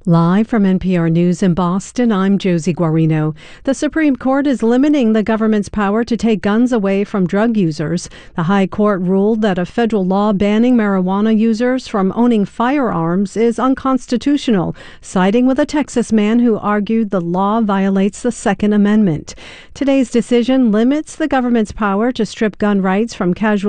Live from NPR News in Boston, I'm Josie Guarino. The Supreme Court is limiting the government's power to take guns away from drug users. The High Court ruled that a federal law banning marijuana users from owning firearms is unconstitutional, siding with a Texas man who argued the law violates the Second Amendment. Today's decision limits the government's power to strip gun rights from casual